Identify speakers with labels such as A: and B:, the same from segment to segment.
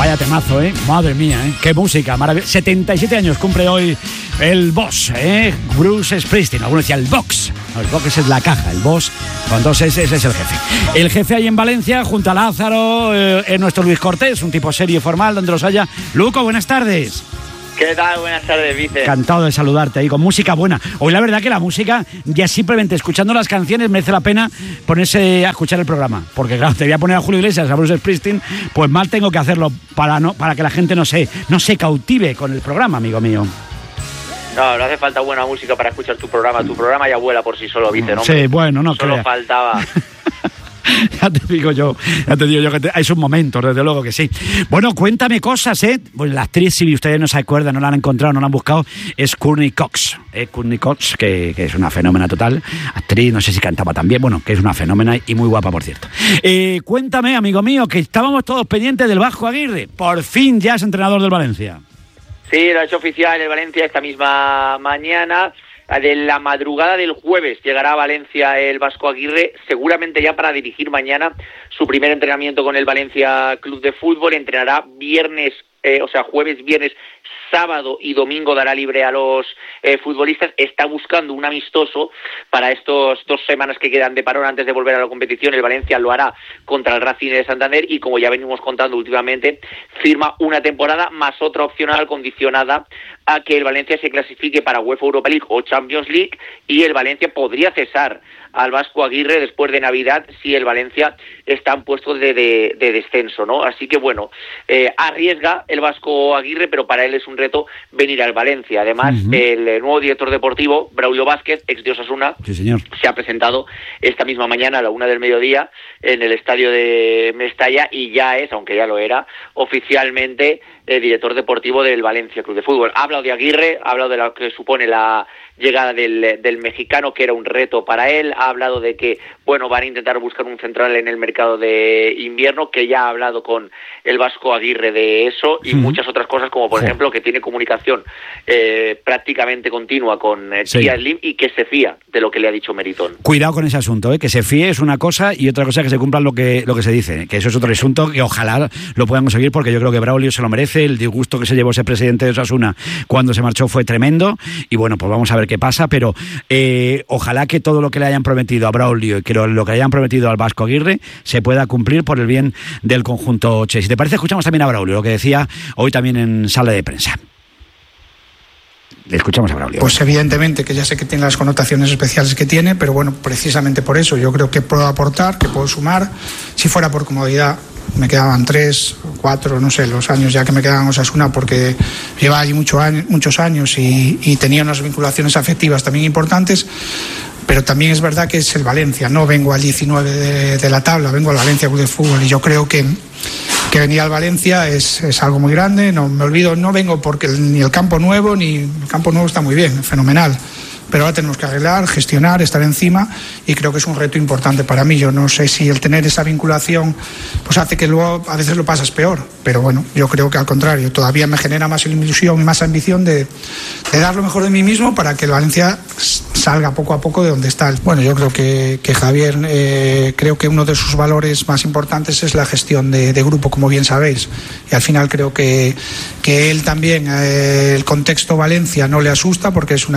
A: Vaya temazo, madre mía, qué música maravillosa. 77 años cumple hoy el boss, Bruce Springsteen. Algunos decían el box. No, el box es la caja, el boss, entonces ese es el jefe. El jefe ahí en Valencia, junto a Lázaro, es nuestro Luis Cortés, un tipo serio y formal, donde los haya. Luco, buenas tardes.
B: ¿Qué tal? Buenas tardes, Vice.
A: Encantado de saludarte ahí con música buena. Hoy la verdad que la música, ya simplemente escuchando las canciones, merece la pena ponerse a escuchar el programa. Porque claro, te voy a poner a Julio Iglesias, a Bruce Springsteen, pues mal tengo que hacerlo para que la gente no se cautive con el programa, amigo mío.
B: No hace falta buena música para escuchar tu programa. Tu programa ya vuela por sí solo, Vice, ¿no?
A: Sí, bueno, no
B: solo faltaba.
A: Ya te digo yo que hay sus momentos, desde luego que sí. Bueno, cuéntame cosas, Pues la actriz, si ustedes no se acuerdan, no la han encontrado, no la han buscado, es Courteney Cox. Courteney Cox, que es una fenómena total. Actriz, no sé si cantaba también, bueno, que es una fenómena y muy guapa, por cierto. Cuéntame, amigo mío, que estábamos todos pendientes del Vasco Aguirre. Por fin ya es entrenador del Valencia.
B: Sí, lo ha hecho oficial el Valencia esta misma mañana. De la madrugada del jueves llegará a Valencia el Vasco Aguirre, seguramente ya para dirigir mañana su primer entrenamiento con el Valencia Club de Fútbol. Entrenará jueves, viernes, sábado y domingo dará libre a los futbolistas. Está buscando un amistoso para estos 2 semanas que quedan de parón antes de volver a la competición. El Valencia lo hará contra el Racing de Santander y, como ya venimos contando últimamente, firma una temporada más otra opcional condicionada a que el Valencia se clasifique para UEFA Europa League o Champions League, y el Valencia podría cesar al Vasco Aguirre después de Navidad si el Valencia está en puestos de descenso, ¿no? Así que bueno, arriesga el Vasco Aguirre, pero para él es un reto venir al Valencia. Además, el nuevo director deportivo, Braulio Vázquez, ex de Osasuna,
A: sí, señor,
B: se ha presentado esta misma mañana a la 1:00 p.m. en el estadio de Mestalla y ya es, aunque ya lo era, oficialmente director deportivo del Valencia Club de Fútbol. Ha hablado de Aguirre, ha hablado de lo que supone la llegada del mexicano, que era un reto para él. Ha hablado de que, bueno, van a intentar buscar un central en el mercado de invierno, que ya ha hablado con el Vasco Aguirre de eso, y muchas otras cosas, como por ejemplo que tiene comunicación prácticamente continua con Tía Slim y que se fía de lo que le ha dicho Meritón.
A: Cuidado con ese asunto, que se fíe es una cosa y otra cosa que se cumpla lo que se dice, que eso es otro asunto que ojalá lo puedan conseguir, porque yo creo que Braulio se lo merece. El disgusto que se llevó ese presidente de Osasuna cuando se marchó fue tremendo y bueno, pues vamos a ver qué pasa, pero ojalá que todo lo que le hayan prometido a Braulio y que lo que le hayan prometido al Vasco Aguirre se pueda cumplir por el bien del conjunto Che. Si te parece, escuchamos también a Braulio, lo que decía hoy también en sala de prensa. Le escuchamos a Braulio.
C: Pues evidentemente que ya sé que tiene las connotaciones especiales que tiene, pero bueno, precisamente por eso yo creo que puedo aportar, que puedo sumar. Si fuera por comodidad, me quedaban 3 o 4, no sé, los años ya que me quedaban en Osasuna, porque lleva allí muchos años y tenía unas vinculaciones afectivas también importantes, pero también es verdad que es el Valencia, no vengo al 19 de la tabla, vengo al Valencia Club de Fútbol, y yo creo que venir al Valencia es algo muy grande. No me olvido, no vengo porque ni el campo nuevo está muy bien, fenomenal, pero ahora tenemos que arreglar, gestionar, estar encima, y creo que es un reto importante para mí. Yo no sé si el tener esa vinculación pues hace que luego a veces lo pasas peor, pero bueno, yo creo que al contrario, todavía me genera más ilusión y más ambición de dar lo mejor de mí mismo para que el Valencia salga poco a poco de donde está. Bueno, yo creo que Javier, creo que uno de sus valores más importantes es la gestión de grupo, como bien sabéis, y al final creo que él también, el contexto Valencia no le asusta, porque es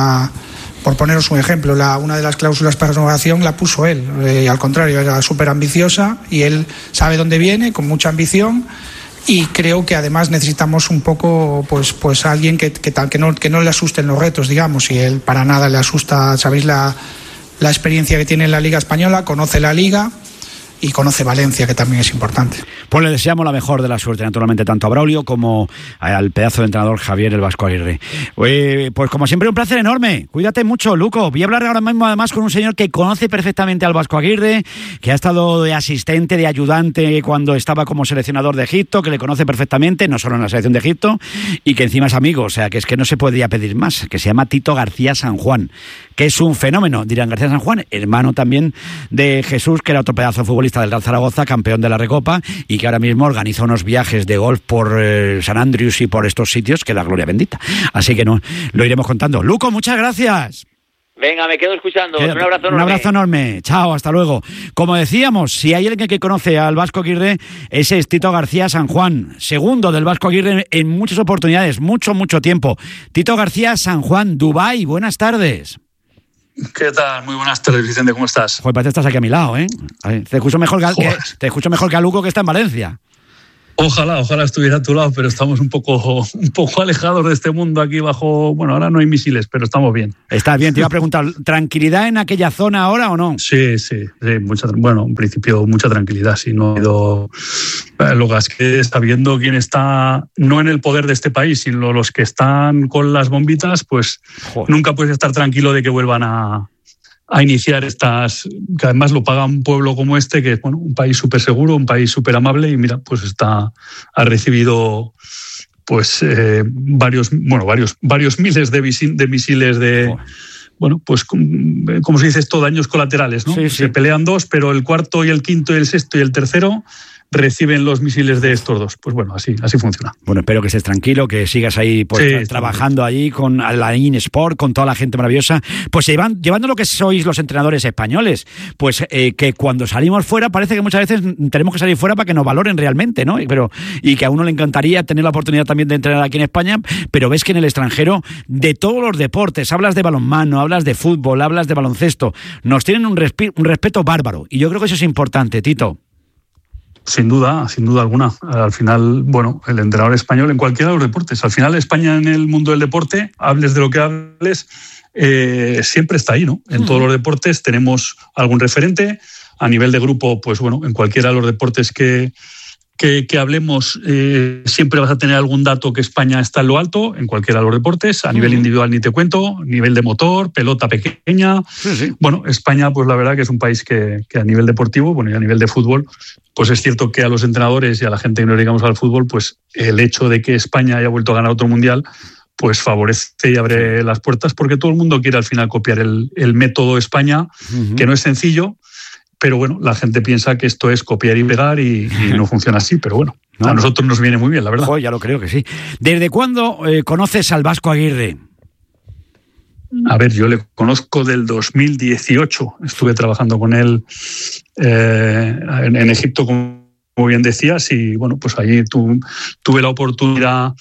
C: por poneros un ejemplo, una de las cláusulas para renovación la puso él, y al contrario, era súper ambiciosa, y él sabe dónde viene, con mucha ambición, y creo que además necesitamos un poco pues alguien que no le asusten los retos, digamos, y él para nada le asusta. Sabéis la experiencia que tiene en la Liga Española, conoce la Liga y conoce Valencia, que también es importante.
A: Pues le deseamos la mejor de la suerte, naturalmente, tanto a Braulio como al pedazo de entrenador Javier el Vasco Aguirre. Pues como siempre, un placer enorme. Cuídate mucho, Luco. Voy a hablar ahora mismo además con un señor que conoce perfectamente al Vasco Aguirre, que ha estado de asistente, de ayudante cuando estaba como seleccionador de Egipto, que le conoce perfectamente, no solo en la selección de Egipto, y que encima es amigo, o sea, que es que no se podría pedir más, que se llama Tito García San Juan, que es un fenómeno. Dirán, García San Juan, hermano también de Jesús, que era otro pedazo de futbolista del Real Zaragoza, campeón de la Recopa, y que ahora mismo organiza unos viajes de golf por San Andrews y por estos sitios, que la gloria bendita. Así que no, lo iremos contando. Luco, muchas gracias.
B: Venga, me quedo escuchando. Un abrazo enorme.
A: Un abrazo enorme. Chao, hasta luego. Como decíamos, si hay alguien que conoce al Vasco Aguirre, ese es Tito García San Juan, segundo del Vasco Aguirre en muchas oportunidades, mucho tiempo. Tito García San Juan, Dubái, buenas tardes.
D: ¿Qué tal? Muy buenas tardes, Vicente, ¿cómo estás?
A: Joder, parece que estás aquí a mi lado, ¿eh? Te escucho mejor que a Luco, que está en Valencia.
D: Ojalá estuviera a tu lado, pero estamos un poco alejados de este mundo aquí bajo... Bueno, ahora no hay misiles, pero estamos bien.
A: Estás bien, te iba a preguntar, ¿tranquilidad en aquella zona ahora o no?
D: Sí, en principio mucha tranquilidad, sí, no ha habido... Lo que es que sabiendo quién está, no en el poder de este país, sino los que están con las bombitas, pues nunca puedes estar tranquilo de que vuelvan a iniciar estas, que además lo paga un pueblo como este, que es un país súper seguro, un país súper amable, y mira, pues ha recibido pues varios miles de misiles de... Bueno, pues como se dice esto, daños colaterales, ¿no? Sí. Se pelean dos, pero el cuarto y el quinto y el sexto y el tercero reciben los misiles de estos dos. Pues bueno, así funciona.
A: Bueno, espero que estés tranquilo, que sigas ahí trabajando allí con la InSport, con toda la gente maravillosa. Pues llevando lo que sois los entrenadores españoles, pues que cuando salimos fuera parece que muchas veces tenemos que salir fuera para que nos valoren realmente, ¿no? Y que a uno le encantaría tener la oportunidad también de entrenar aquí en España, pero ves que en el extranjero, de todos los deportes, hablas de balonmano, hablas de fútbol, hablas de baloncesto, nos tienen un respeto bárbaro. Y yo creo que eso es importante, Tito.
D: Sin duda alguna. Al final, el entrenador español en cualquiera de los deportes. Al final, España en el mundo del deporte, hables de lo que hables, siempre está ahí, ¿no? En todos los deportes tenemos algún referente. A nivel de grupo, pues en cualquiera de los deportes que hablemos, siempre vas a tener algún dato que España está en lo alto, en cualquiera de los deportes. A nivel individual ni te cuento, nivel de motor, pelota pequeña. Sí. Bueno, España, pues la verdad que es un país que a nivel deportivo, y a nivel de fútbol, pues es cierto que a los entrenadores y a la gente que nos dedicamos al fútbol, pues el hecho de que España haya vuelto a ganar otro mundial, pues favorece y abre las puertas, porque todo el mundo quiere al final copiar el método España, que no es sencillo. Pero la gente piensa que esto es copiar y pegar y no funciona así, pero a nosotros nos viene muy bien, la verdad.
A: Ya lo creo que sí. ¿Desde cuándo conoces al Vasco Aguirre?
D: A ver, yo le conozco del 2018. Estuve trabajando con él en Egipto, como bien decías, y pues allí tuve la oportunidad,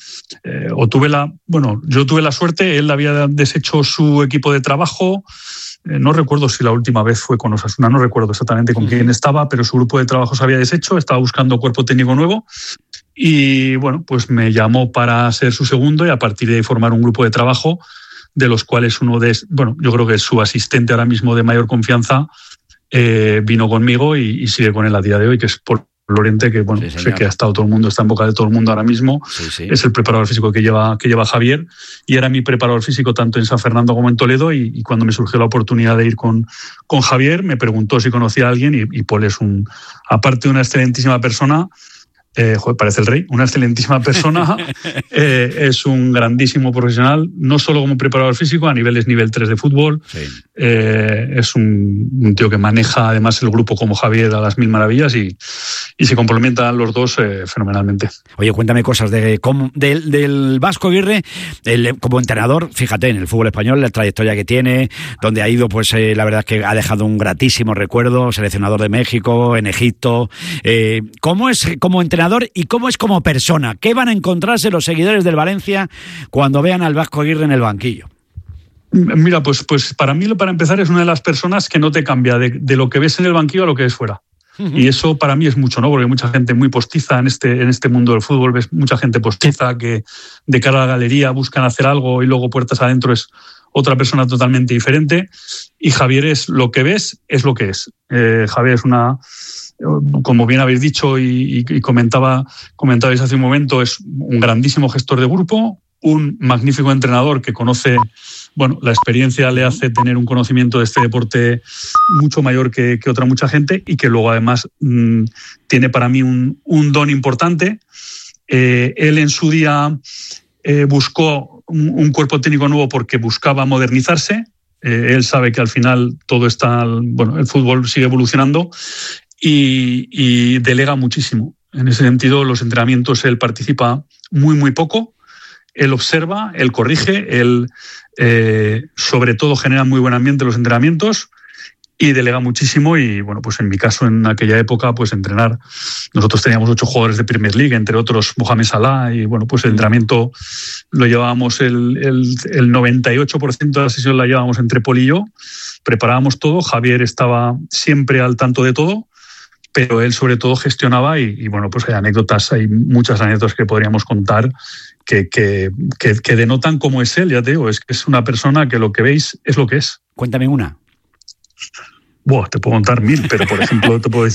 D: yo tuve la suerte, él había deshecho su equipo de trabajo. No recuerdo si la última vez fue con Osasuna, no recuerdo exactamente con quién estaba, pero su grupo de trabajo se había deshecho, estaba buscando cuerpo técnico nuevo y pues me llamó para ser su segundo y a partir de ahí formar un grupo de trabajo de los cuales yo creo que es su asistente ahora mismo de mayor confianza, vino conmigo y sigue con él a día de hoy, que es por Lorente, que sé que ha estado todo el mundo, está en boca de todo el mundo ahora mismo. Sí. Es el preparador físico que lleva Javier y era mi preparador físico tanto en San Fernando como en Toledo y cuando me surgió la oportunidad de ir con Javier me preguntó si conocía a alguien y Paul es aparte de una excelentísima persona, parece el rey, una excelentísima persona, es un grandísimo profesional, no solo como preparador físico, a nivel 3 de fútbol, es un tío que maneja además el grupo como Javier a las mil maravillas y se complementan los dos fenomenalmente.
A: Oye, cuéntame cosas del Vasco Aguirre como entrenador, fíjate, en el fútbol español, la trayectoria que tiene, donde ha ido, pues la verdad es que ha dejado un gratísimo recuerdo, seleccionador de México, en Egipto. ¿Cómo es como entrenador y cómo es como persona? ¿Qué van a encontrarse los seguidores del Valencia cuando vean al Vasco Aguirre en el banquillo?
D: Mira, pues para mí, para empezar, es una de las personas que no te cambia de lo que ves en el banquillo a lo que ves fuera. Y eso para mí es mucho, ¿no? Porque hay mucha gente muy postiza en este mundo del fútbol, ves mucha gente postiza que de cara a la galería buscan hacer algo y luego puertas adentro es otra persona totalmente diferente. Y Javier es lo que ves, es lo que es. Javier es como bien habéis dicho y comentabais hace un momento, es un grandísimo gestor de grupo, un magnífico entrenador que conoce, la experiencia le hace tener un conocimiento de este deporte mucho mayor que otra mucha gente y que luego además tiene para mí un don importante. Él en su día buscó un cuerpo técnico nuevo porque buscaba modernizarse. Él sabe que al final todo está, el fútbol sigue evolucionando y delega muchísimo. En ese sentido, los entrenamientos él participa muy, muy poco. él observa, él corrige, él sobre todo genera muy buen ambiente en los entrenamientos y delega muchísimo. Y bueno, pues en mi caso, en aquella época, pues entrenar, nosotros teníamos 8 jugadores de Premier League, entre otros Mohamed Salah, y bueno, pues el entrenamiento lo llevábamos, el 98% de la sesión la llevábamos entre Pol y yo, preparábamos todo, Javier estaba siempre al tanto de todo, pero él sobre todo gestionaba y bueno, pues hay muchas anécdotas que podríamos contar que denotan cómo es él, ya te digo, es que es una persona que lo que veis es lo que es.
A: Cuéntame una.
D: Te puedo contar 1000, pero por ejemplo te puedo decir